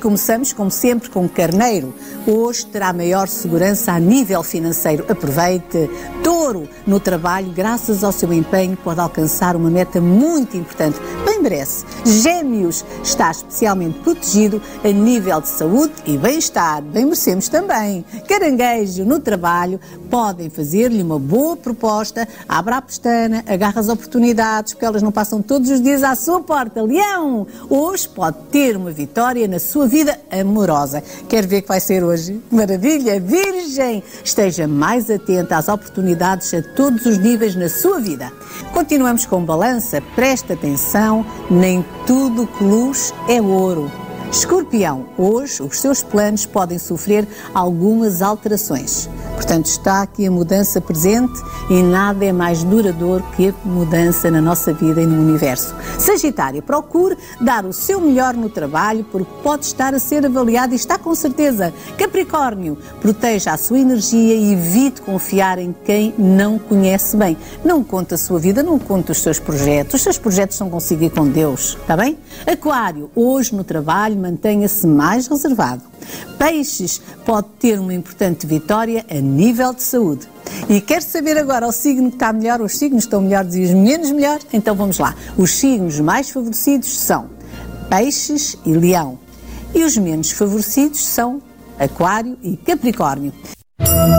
começamos, como sempre, com Carneiro. Hoje terá maior segurança a nível financeiro. Aproveite. Touro, no trabalho, graças ao seu empenho, pode alcançar uma meta muito importante. Bem merece. Gêmeos, está especialmente protegido a nível de saúde e bem-estar. Bem merecemos também. Caranguejo, no trabalho, podem fazer-lhe uma boa proposta. Abra a pestana, agarra as oportunidades, porque elas não passam todos os dias à sua porta. Leão, hoje pode ter uma vitória na sua vida amorosa. Quer ver que vai ser hoje? Maravilha! Virgem, esteja mais atenta às oportunidades a todos os níveis na sua vida. Continuamos com Balança. Presta atenção, nem tudo que luz é ouro. Escorpião, hoje os seus planos podem sofrer algumas alterações. Portanto, está aqui a mudança presente e nada é mais duradouro que a mudança na nossa vida e no universo. Sagitário, procure dar o seu melhor no trabalho porque pode estar a ser avaliado e está com certeza. Capricórnio, proteja a sua energia e evite confiar em quem não conhece bem. Não conte a sua vida, não conte os seus projetos. Os seus projetos são consigo e com Deus, está bem? Aquário, hoje no trabalho mantenha-se mais reservado. Peixes, pode ter uma importante vitória a nível de saúde. E quer saber agora o signo que está melhor, os signos estão melhores e os menos melhor? Então vamos lá. Os signos mais favorecidos são Peixes e Leão. E os menos favorecidos são Aquário e Capricórnio.